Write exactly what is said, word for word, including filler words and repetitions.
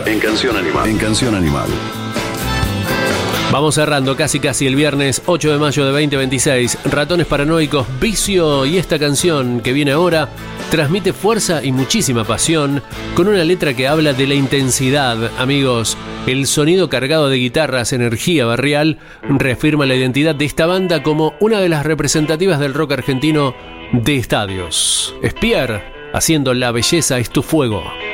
En Canción Animal. En Canción Animal. Vamos cerrando casi casi el viernes ocho de mayo de veinte veintiséis. Ratones Paranoicos, Vicio, y esta canción que viene ahora transmite fuerza y muchísima pasión con una letra que habla de la intensidad. Amigos, el sonido cargado de guitarras, energía barrial, reafirma la identidad de esta banda como una de las representativas del rock argentino de estadios. Espiar, haciendo La belleza es tu fuego.